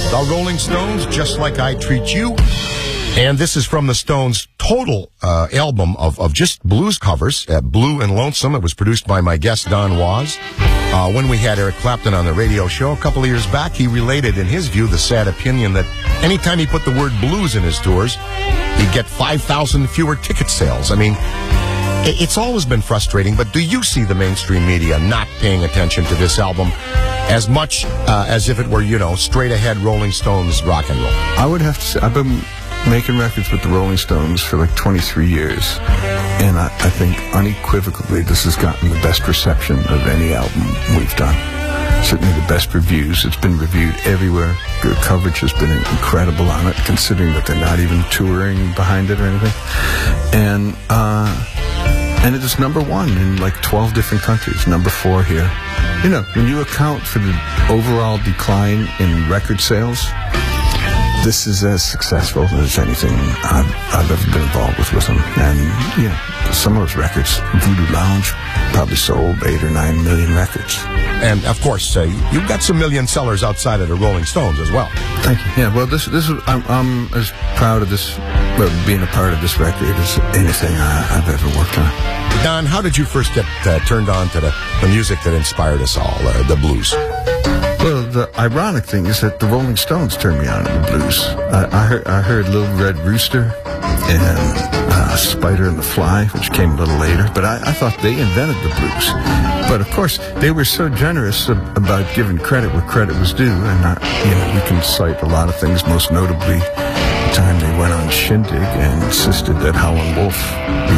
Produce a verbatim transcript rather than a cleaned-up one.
The Rolling Stones, Just Like I Treat You. And this is from the Stones' total uh, album of, of just blues covers, uh, Blue and Lonesome. It was produced by my guest, Don Was. Uh, when we had Eric Clapton on the radio show a couple of years back, he related, in his view, the sad opinion that anytime he put the word blues in his tours, he'd get five thousand fewer ticket sales. I mean, it's always been frustrating, but do you see the mainstream media not paying attention to this album as much uh, as if it were, you know, straight-ahead Rolling Stones rock and roll? I would have to say, I've been making records with the Rolling Stones for like twenty-three years, and I, I think unequivocally this has gotten the best reception of any album we've done. Certainly the best reviews. It's been reviewed everywhere. The coverage has been incredible on it, considering that they're not even touring behind it or anything. And uh, and it is number one in like twelve different countries, number four here. You know, when you account for the overall decline in record sales, this is as successful as anything I've, I've ever been involved with with them. And, you know, some of those records, Voodoo Lounge, probably sold eight or nine million records. And, of course, uh, you've got some million sellers outside of the Rolling Stones as well. Thank you. Yeah, well, this this is, I'm, I'm as proud of this, well, being a part of this record as anything I, I've ever worked on. Don, how did you first get uh, turned on to the, the music that inspired us all, uh, the blues? Well, the ironic thing is that the Rolling Stones turned me on to the blues. I, I, heard, I heard Little Red Rooster and uh, Spider and the Fly, which came a little later, but I, I thought they invented the blues. But, of course, they were so generous ab- about giving credit where credit was due, and not, you know, you can cite a lot of things, most notably the time they went on Shindig and insisted that Howlin' Wolf